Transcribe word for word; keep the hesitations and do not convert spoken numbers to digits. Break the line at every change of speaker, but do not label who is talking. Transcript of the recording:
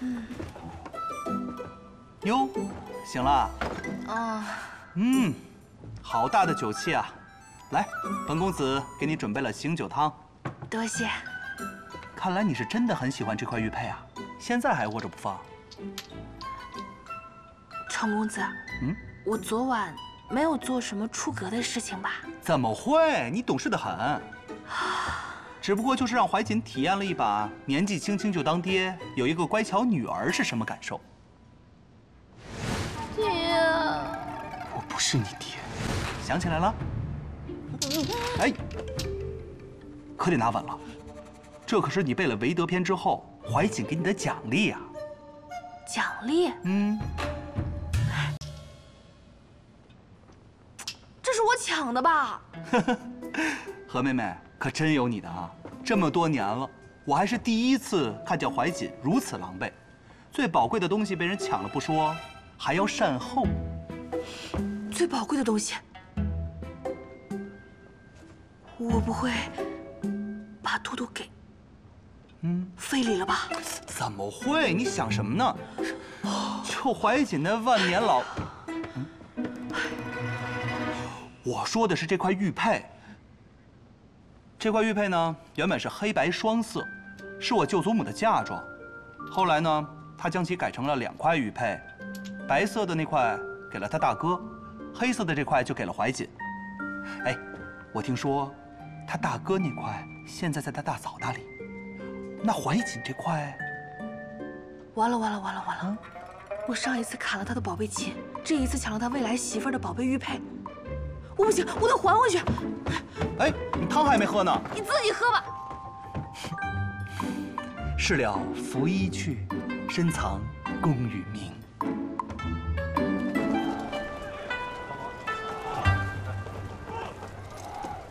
嗯。
哟，醒了。
啊。
嗯，好大的酒气啊！来，本公子给你准备了醒酒汤。
多谢。
看来你是真的很喜欢这块玉佩啊，现在还握着不放。
程公子，嗯，我昨晚没有做什么出格的事情吧？
怎么会？你懂事得很。只不过就是让怀瑾体验了一把年纪轻轻就当爹，有一个乖巧女儿是什么感受。
爹，
我不是你爹，想起来了？哎，可得拿稳了，这可是你背了韦德篇之后，怀瑾给你的奖励呀。
奖励？
嗯。
这是我抢的吧？
何妹妹可真有你的啊！这么多年了，我还是第一次看见怀瑾如此狼狈。最宝贵的东西被人抢了不说，还要善后。
最宝贵的东西，我不会把嘟嘟给嗯非礼了吧？
怎么会？你想什么呢？就怀瑾那万年老……嗯，我说的是这块玉佩。这块玉佩呢，原本是黑白双色，是我舅祖母的嫁妆。后来呢，他将其改成了两块玉佩，白色的那块给了他大哥，黑色的这块就给了怀瑾。哎，我听说他大哥那块现在在他大嫂那里，那怀瑾这块……
完了完了完了完了！嗯、我上一次砍了他的宝贝琴，这一次抢了他未来媳妇儿的宝贝玉佩，我不行，我得还回去。
哎，你汤还没喝呢，
你自己喝吧。
事了拂衣去，深藏功与名。